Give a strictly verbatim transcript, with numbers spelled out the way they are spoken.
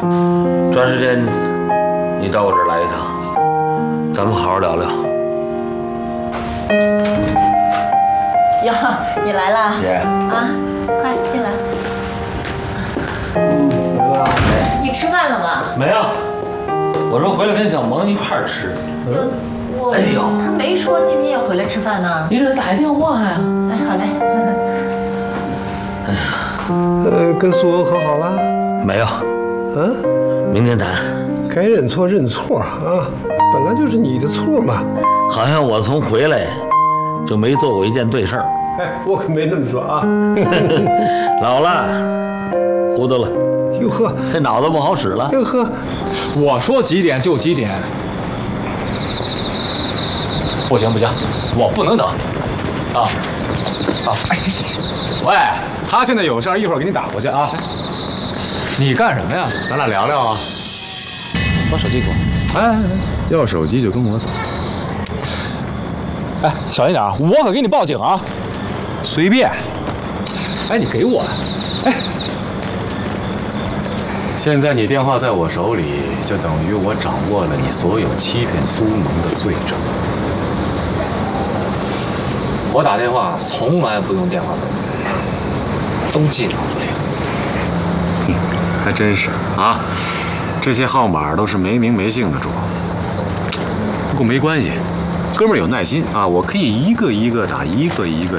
抓时间你到我这儿来一趟，咱们好好聊聊。 哟，你来啦， 姐啊，快进来。 嗯，来了。 你吃饭了吗？ 没有，我说回来跟小萌一块儿吃。 哟，我哎呦， 他没说今天要回来吃饭呢。 你给他打一电话呀。 哎，好嘞。 哎呀， 呃，跟苏恩和好了？ 没有。 嗯， 明天谈。 该认错认错啊，本来就是你的错嘛。 好像我从回来就没做过一件对事儿。 哎，我可没那么说啊。 老了，糊涂了。 哟呵， 这脑子不好使了。 哟呵， 我说几点就几点。不行不行，我不能等。啊啊！哎，喂，他现在有事儿，一会儿给你打过去啊。你干什么呀？ 咱俩聊聊啊。 把手机给我。哎， 要手机就跟我走。 哎，小心点啊！我可给你报警啊！ 随便。 哎，你给我。哎， 现在你电话在我手里，就等于我掌握了你所有欺骗苏萌的罪证。 我打电话从来不用电话本，都记脑子里了。 哼，还真是啊，这些号码都是没名没姓的主。不过没关系，哥们儿有耐心啊，我可以一个一个打，一个一个